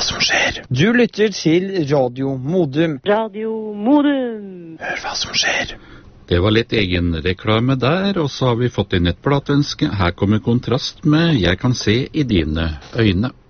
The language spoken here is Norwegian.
som skjer. Du lytter til Radio Modum. Radio Modum. Hør hva som skjer. Det var litt egen reklame der, og så har vi fått inn et plateønske. Her kommer Kontrast med Jeg kan se i dine øyne.